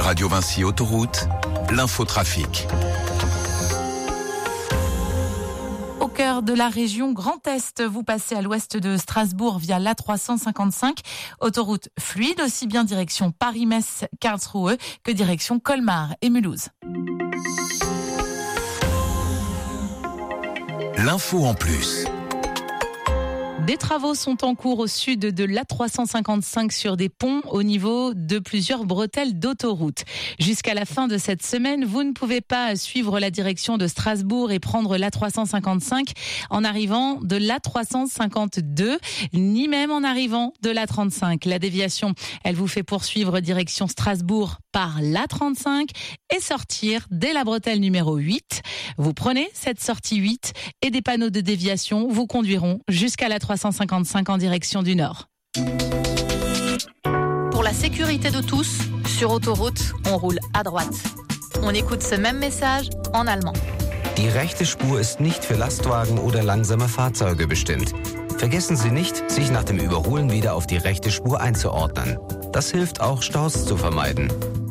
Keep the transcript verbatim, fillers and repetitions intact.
Radio Vinci Autoroute, l'infotrafic. Au cœur de la région Grand Est, vous passez à l'ouest de Strasbourg via l'A trois cent cinquante-cinq. Autoroute fluide, aussi bien direction Paris-Metz, Karlsruhe que direction Colmar et Mulhouse. L'info en plus. Des travaux sont en cours au sud de l'A trois cent cinquante-cinq sur des ponts au niveau de plusieurs bretelles d'autoroute. Jusqu'à la fin de cette semaine, vous ne pouvez pas suivre la direction de Strasbourg et prendre l'A trois cent cinquante-cinq en arrivant de l'A trois cent cinquante-deux, ni même en arrivant de l'A trente-cinq. La déviation, elle vous fait poursuivre direction Strasbourg par l'A trente-cinq et sortir dès la bretelle numéro huit. Vous prenez cette sortie huit et des panneaux de déviation vous conduiront jusqu'à l'A trois cent cinquante-cinq en direction du nord. Pour la sécurité de tous, sur autoroute, on roule à droite. On écoute ce même message en allemand. Die rechte Spur ist nicht für Lastwagen oder langsame Fahrzeuge bestimmt. Vergessen Sie nicht, sich nach dem Überholen wieder auf die rechte Spur einzuordnen. Das hilft auch, Staus zu vermeiden.